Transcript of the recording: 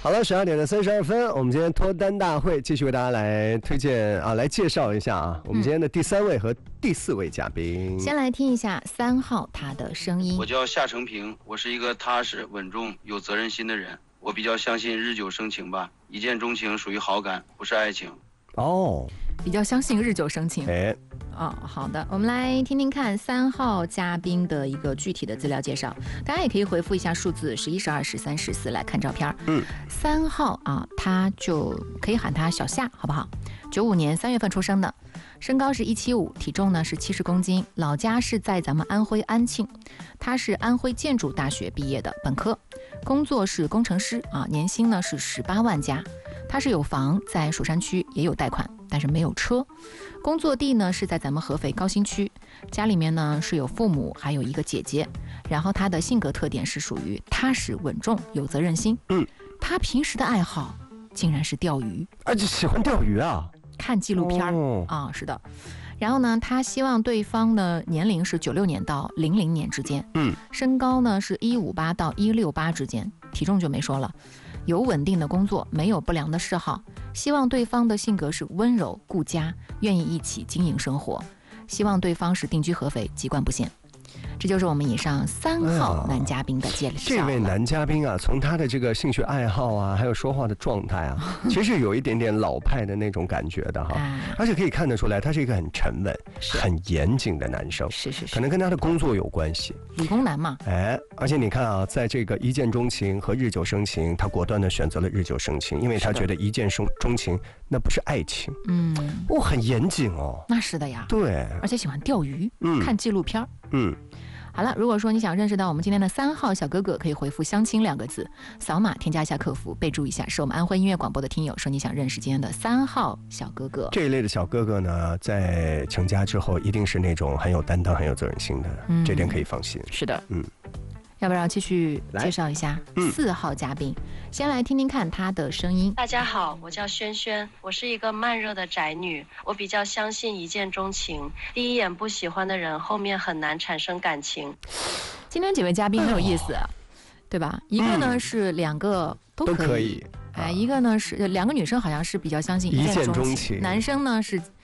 好了，12:32，我们今天脱单大会继续为大家来推荐来介绍一下我们今天的第3位和第4位嘉宾。 先来听一下3号他的声音。 我叫夏成平，我是一个踏实、稳重、有责任心的人。我比较相信日久生情吧，一见钟情属于好感，不是爱情。 比较相信日久生情。好的，我们来听听看3号嘉宾的一个具体的资料介绍。大家也可以回复一下数字11、12、13、14来看照片。3号他就可以喊他小夏，好不好？95年3月份出生的，身高是175，体重呢是70公斤，老家是在咱们安徽安庆，他是安徽建筑大学毕业的本科，工作是工程师年薪呢是18万加。他是有房在蜀山区，也有贷款，但是没有车。工作地呢是在咱们合肥高新区，家里面呢是有父母还有一个姐姐。然后他的性格特点是属于踏实稳重有责任心。他平时的爱好竟然是钓鱼， 而且喜欢钓鱼看纪录片是的。然后呢，他希望对方的年龄是96年到00年之间。身高呢是158到168之间，体重就没说了。有稳定的工作，没有不良的嗜好，希望对方的性格是温柔顾家，愿意一起经营生活，希望对方是定居合肥，籍贯不限。这就是我们以上3号男嘉宾的介绍。 这位男嘉宾从他的这个兴趣爱好还有说话的状态其实有一点点老派的那种感觉的而且可以看得出来，他是一个很沉稳、很严谨的男生。 是， 可能跟他的工作有关系， 理工男嘛。 而且你看在这个一见钟情和日久生情，他果断的选择了日久生情，因为他觉得一见钟情那不是爱情。很严谨那是的呀。 对， 而且喜欢钓鱼，看纪录片。好了，如果说你想认识到我们今天的3号小哥哥，可以回复相亲2个字，扫码添加一下客服，备注一下是我们安徽音乐广播的听友，说你想认识今天的3号小哥哥。 这一类的小哥哥呢，在成家之后一定是那种很有担当很有责任心的，这点可以放心。 是的。要不要继续介绍一下4号嘉宾？先来听听看他的声音。 大家好，我叫萱萱，我是一个慢热的宅女，我比较相信一见钟情，第一眼不喜欢的人，后面很难产生感情。 今天几位嘉宾很有意思，对吧？一个呢是2个都可以，一个呢是2个女生，好像是比较相信一见钟情，男生呢是